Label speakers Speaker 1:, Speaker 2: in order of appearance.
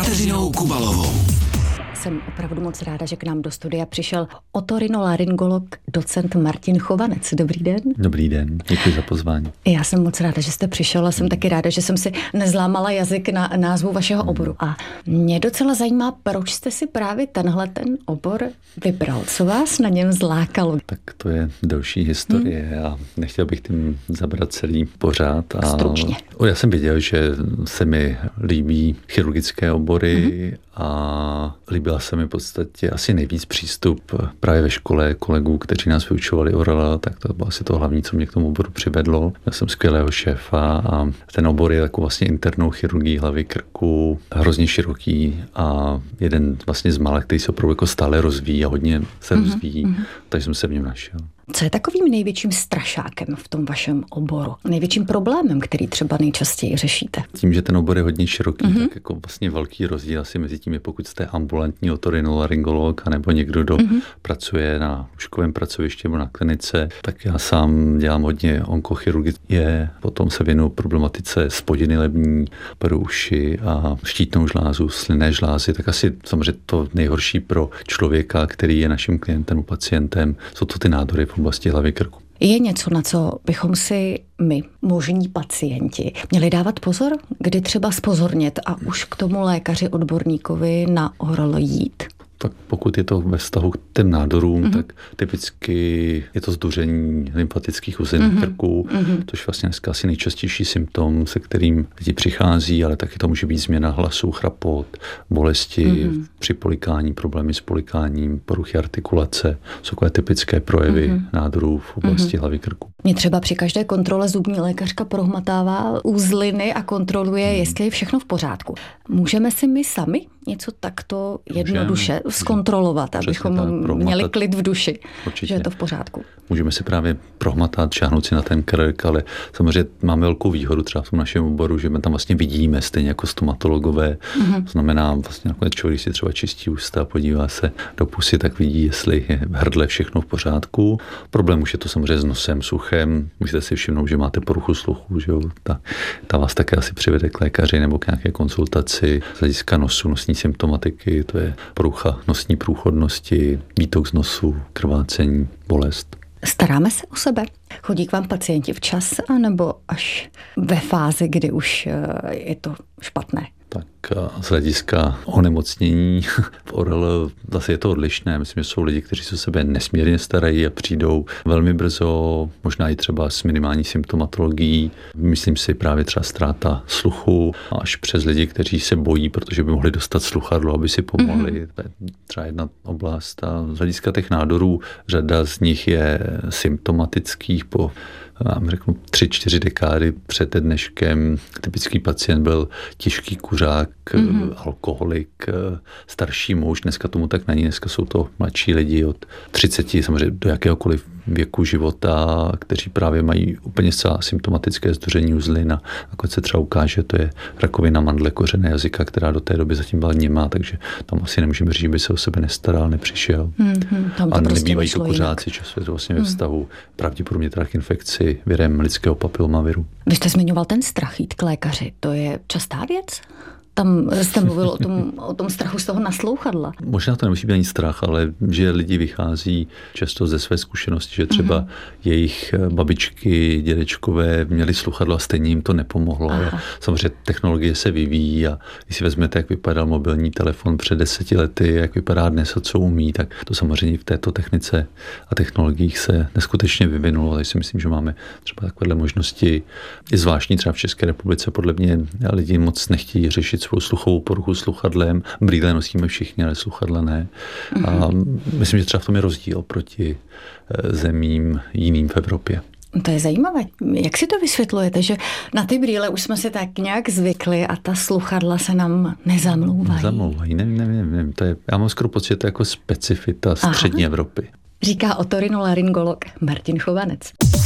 Speaker 1: Kateřinou Kubalovou.
Speaker 2: Jsem opravdu moc ráda, že k nám do studia přišel otorinolaryngolog docent Martin Chovanec. Dobrý den.
Speaker 3: Dobrý den, děkuji za pozvání.
Speaker 2: Já jsem moc ráda, že jste přišel a jsem taky ráda, že jsem si nezlámala jazyk na názvu vašeho oboru. A mě docela zajímá, proč jste si právě ten obor vybral. Co vás na něm zlákalo?
Speaker 3: Tak to je delší historie a nechtěl bych tím zabrat celý pořád.
Speaker 2: Stručně.
Speaker 3: Já jsem věděl, že se mi líbí chirurgické obory a líbila se mi v podstatě asi nejvíc přístup právě ve škole kolegů, kteří nás vyučovali ORL, tak to bylo asi to hlavní, co mě k tomu oboru přivedlo. Já jsem skvělého šéfa a ten obor je jako vlastně internou chirurgií hlavy, krku, hrozně široký a jeden vlastně z mála, který se opravdu jako stále rozvíjí a hodně se rozvíjí, takže jsem se v něm našel.
Speaker 2: Co je takovým největším strašákem v tom vašem oboru? Největším problémem, který třeba nejčastěji řešíte?
Speaker 3: Tím, že ten obor je hodně široký, tak jako vlastně velký rozdíl asi mezi tím je, pokud jste ambulantní otorinolaryngolog anebo někdo, kdo pracuje na lůžkovém pracovišti nebo na klinice, tak já sám dělám hodně onkochirurgie, potom se věnuju problematice spodiny lební, peru uši a štítnou žlázu, slynné žlázy, tak asi samozřejmě to nejhorší pro člověka, který je naším klientem, pacientem, jsou to ty nádory v oblasti hlavy krku.
Speaker 2: Je něco, na co bychom si my, možní pacienti, měli dávat pozor, kdy třeba zpozornět a už k tomu lékaři odborníkovi na ORL jít?
Speaker 3: Tak pokud je to ve vztahu k těm nádorům, tak typicky je to zduření lymfatických uzlin krku, což vlastně dneska asi nejčastější symptom, se kterým lidi přichází, ale taky to může být změna hlasu, chrapot, bolesti při polikání, problémy s polikáním, poruchy artikulace, jsou takové typické projevy nádorů v oblasti hlavy krku.
Speaker 2: Mě třeba při každé kontrole zubní lékařka prohmatává uzliny a kontroluje, jestli je všechno v pořádku. Můžeme si my sami něco takto jednoduše zkontrolovat, abychom měli klid v duši, že je to v pořádku?
Speaker 3: Můžeme si právě prohmatat, šáhnout si na ten krk, ale samozřejmě máme velkou výhodu třeba v tom našem oboru, že my tam vlastně vidíme stejně jako stomatologové. To znamená, vlastně nakonec člověk, když si třeba čistí ústa, podívá se do pusy, tak vidí, jestli je v hrdle všechno v pořádku. Problém už je to samozřejmě s nosem, suchem. Můžete si všimnout, že máte poruchu sluchu, že jo? Ta vás také asi přivede k lékaři nebo k nějaké konzultaci z hlediska nosu, nosní symptomatiky, to je porucha nosní průchodnosti, výtok z nosu, krvácení, bolest.
Speaker 2: Staráme se o sebe? Chodí k vám pacienti včas, anebo až ve fázi, kdy už je to špatné?
Speaker 3: Tak z hlediska onemocnění v ORL zase je to odlišné. Myslím, že jsou lidi, kteří se o sebe nesmírně starají a přijdou velmi brzo, možná i třeba s minimální symptomatologií. Myslím si právě třeba ztráta sluchu, až přes lidi, kteří se bojí, protože by mohli dostat sluchadlo, aby si pomohli. To je třeba jedna oblast. A z hlediska těch nádorů řada z nich je symptomatických po řeknu 3-4 dekády před dneškem. Typický pacient byl těžký kuřák, alkoholik, starší muž. Dneska tomu tak není. Dneska jsou to mladší lidi od 30 samozřejmě do jakéhokoliv věku života, kteří právě mají úplně zcela symptomatické zduření uzlin a nakonec se třeba ukáže, to je rakovina mandle kořene jazyka, která do té doby zatím byla němá, takže tam asi nemůžeme říct, že by se o sebe nestaral, nepřišel. A
Speaker 2: prostě
Speaker 3: nebývají to kuřáci, často je to vlastně ve vztahu pravděpodobně teda k infekci virem lidského papilomaviru.
Speaker 2: Vy jste zmiňoval ten strach jít k lékaři, to je častá věc? Tam jste mluvil o tom strachu z toho naslouchadla.
Speaker 3: Možná to nemusí být ani strach, ale že lidi vychází často ze své zkušenosti, že třeba jejich babičky, dědečkové měli sluchadlo a stejně jim to nepomohlo. Samozřejmě technologie se vyvíjí a když si vezmete, jak vypadal mobilní telefon před 10 lety, jak vypadá dnes a co umí, tak to samozřejmě v této technice a technologiích se neskutečně vyvinulo. Takže si myslím, že máme třeba takovéhle možnosti. I zvláštní třeba v České republice podle mě lidi moc nechtějí řešit svou sluchovou poruchu sluchadlem. Brýle nosíme všichni, ale sluchadla ne. A myslím, že třeba v tom je rozdíl proti zemím jiným v Evropě.
Speaker 2: To je zajímavé. Jak si to vysvětlujete, že na ty brýle už jsme si tak nějak zvykli a ta sluchadla se nám nezamlouvají?
Speaker 3: Nezamlouvají, nevím. To je, já mám skoro pocit, že to je jako specifita střední Evropy.
Speaker 2: Říká otorinolaryngolog Martin Chovanec.